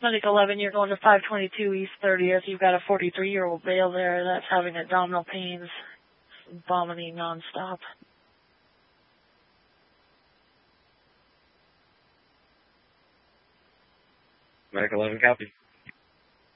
Medic 11, you're going to 522 East 30th. You've got a 43-year-old male there that's having abdominal pains, vomiting nonstop. Medic 11, copy.